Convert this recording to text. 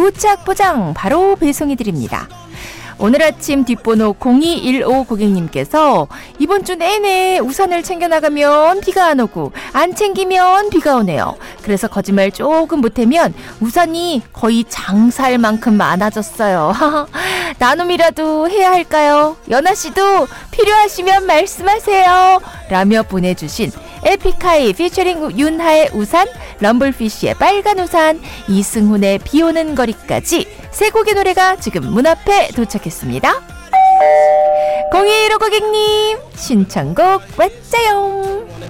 도착 보장 바로 배송해드립니다. 오늘 아침 뒷번호 0215 고객님께서 이번 주 내내 우산을 챙겨나가면 비가 안 오고 안 챙기면 비가 오네요. 그래서 거짓말 조금 보태면 우산이 거의 장사할 만큼 많아졌어요. 나눔이라도 해야 할까요? 연아씨도 필요하시면 말씀하세요. 라며 보내주신 에픽하이 피처링 윤하의 우산, 럼블피쉬의 빨간 우산, 이승훈의 비오는 거리까지 세 곡의 노래가 지금 문 앞에 도착했습니다. 0215 고객님 신청곡 왔자요.